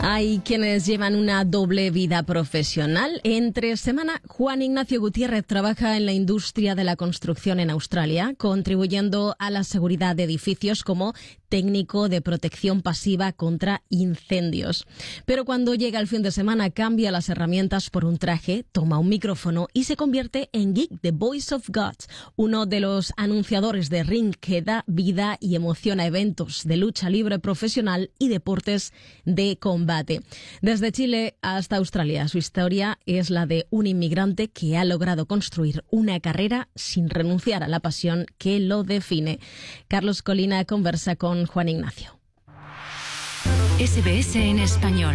Hay quienes llevan una doble vida profesional. Entre semana, Juan Ignacio Gutiérrez trabaja en la industria de la construcción en Australia, contribuyendo a la seguridad de edificios como técnico de protección pasiva contra incendios. Pero cuando llega el fin de semana, cambia las herramientas por un traje, toma un micrófono y se convierte en geek de Voice of God, uno de los anunciadores de Ring que da vida y emoción a eventos de lucha libre profesional y deportes de combate. Desde Chile hasta Australia, su historia es la de un inmigrante que ha logrado construir una carrera sin renunciar a la pasión que lo define. Carlos Colina conversa con Juan Ignacio. SBS en español.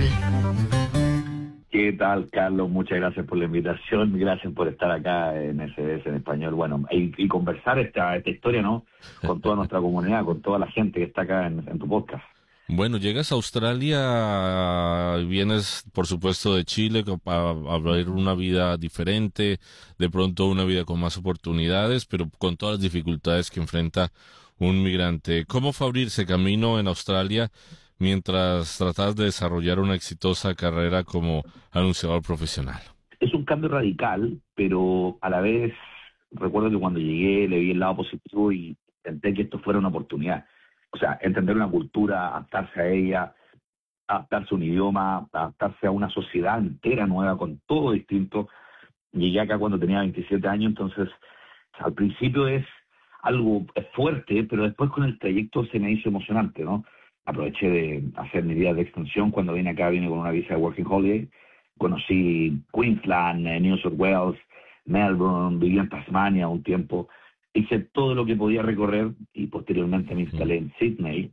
¿Qué tal, Carlos? Muchas gracias por la invitación. Gracias por estar acá en SBS en español. Bueno, y conversar esta historia, ¿no? Con toda nuestra comunidad, con toda la gente que está acá en tu podcast. Bueno, llegas a Australia, vienes, por supuesto, de Chile para abrir una vida diferente, de pronto una vida con más oportunidades, pero con todas las dificultades que enfrenta un migrante. ¿Cómo fue abrirse camino en Australia mientras tratas de desarrollar una exitosa carrera como anunciador profesional? Es un cambio radical, pero a la vez recuerdo que cuando llegué le vi el lado positivo y intenté que esto fuera una oportunidad. O sea, entender una cultura, adaptarse a ella, adaptarse a un idioma, adaptarse a una sociedad entera nueva, con todo distinto. Llegué acá cuando tenía 27 años, entonces al principio es algo fuerte, pero después con el trayecto se me hizo emocionante, ¿no? Aproveché de hacer mi día de extensión. Cuando vine acá, vine con una visa de Working Holiday. Conocí Queensland, New South Wales, Melbourne, viví en Tasmania un tiempo. Hice todo lo que podía recorrer y posteriormente me instalé en Sydney.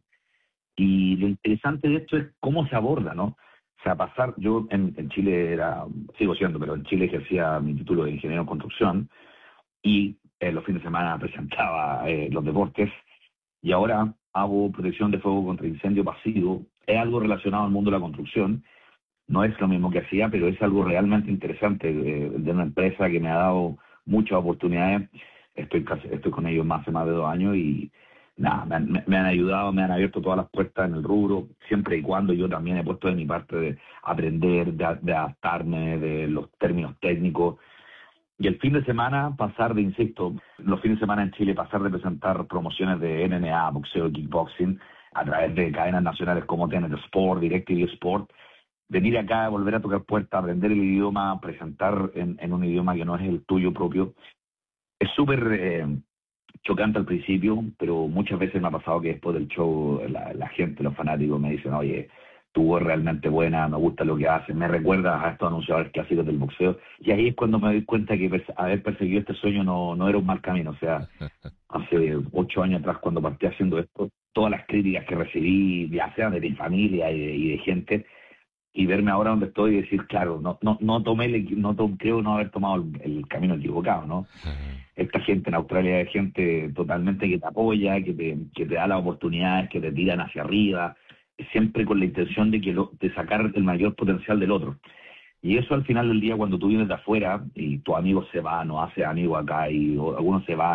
Y lo interesante de esto es cómo se aborda, ¿no? O sea, yo en Chile sigo siendo, pero en Chile ejercía mi título de ingeniero en construcción y los fines de semana presentaba los deportes y ahora hago protección de fuego contra incendio pasivo. Es algo relacionado al mundo de la construcción. No es lo mismo que hacía, pero es algo realmente interesante de una empresa que me ha dado muchas oportunidades. Estoy con ellos hace más de 2 años y nada, me han ayudado, me han abierto todas las puertas en el rubro, siempre y cuando yo también he puesto de mi parte de aprender, de adaptarme, de los términos técnicos. Y el fin de semana los fines de semana en Chile pasar de presentar promociones de MMA, boxeo, kickboxing, a través de cadenas nacionales como TNT Sport, DirecTV Sport, venir acá, volver a tocar puertas, aprender el idioma, presentar en un idioma que no es el tuyo propio. Es súper chocante al principio, pero muchas veces me ha pasado que después del show la gente, los fanáticos me dicen, oye, tu voz es realmente buena, me gusta lo que haces, me recuerdas a estos anunciadores clásicos del boxeo. Y ahí es cuando me doy cuenta que haber perseguido este sueño no era un mal camino. O sea, hace 8 años atrás cuando partí haciendo esto, todas las críticas que recibí, ya sean de mi familia y de gente, y verme ahora donde estoy y decir, claro, creo no haber tomado el camino equivocado, ¿no? Esta gente en Australia es gente totalmente que te apoya, que te da las oportunidades, que te tiran hacia arriba, siempre con la intención de sacar el mayor potencial del otro. Y eso al final del día, cuando tú vienes de afuera y tus amigos se van o haces amigos acá y algunos se van,